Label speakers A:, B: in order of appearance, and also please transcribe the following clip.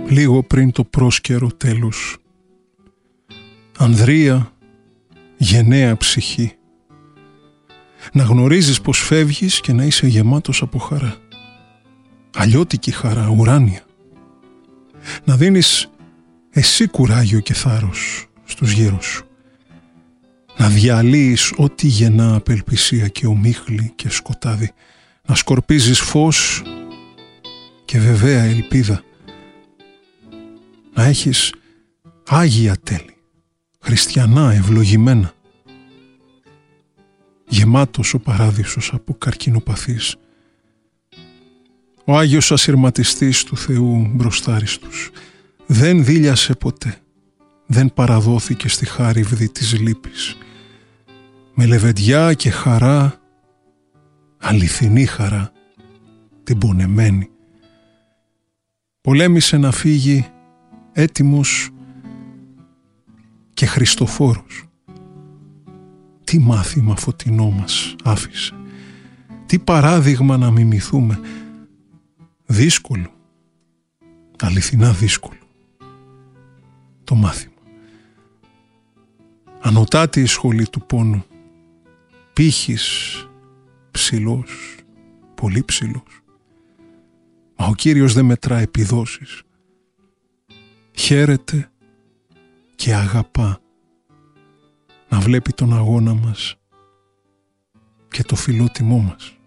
A: λίγο πριν το πρόσκαιρο τέλος. Ανδρεία, γενναία ψυχή, να γνωρίζεις πως φεύγεις και να είσαι γεμάτος από χαρά. Αλλιώτικη χαρά, ουράνια. Να δίνεις εσύ κουράγιο και θάρρος στους γύρω σου. Να διαλύεις ό,τι γεννά απελπισία και ομίχλη και σκοτάδι. Να σκορπίζεις φως και βεβαία ελπίδα. Να έχεις άγια τέλη, χριστιανά ευλογημένα. Γεμάτος ο παράδεισος από καρκινοπαθείς. Ο Άγιος ασυρματιστής του Θεού μπροστάριστος δεν δίλιασε ποτέ, δεν παραδόθηκε στη χάριβδη της λύπης. Με λεβεντιά και χαρά, αληθινή χαρά, την πονεμένη, πολέμησε να φύγει έτοιμος και χριστοφόρος. Τι μάθημα φωτεινό μας άφησε, τι παράδειγμα να μιμηθούμε. Δύσκολο, αληθινά δύσκολο το μάθημα. Ανωτάτη η σχολή του πόνου, πύχης ψηλός, πολύ ψηλός. Μα ο Κύριος δεν μετρά επιδόσεις. Χαίρεται και αγαπά να βλέπει τον αγώνα μας και το φιλότιμό μας.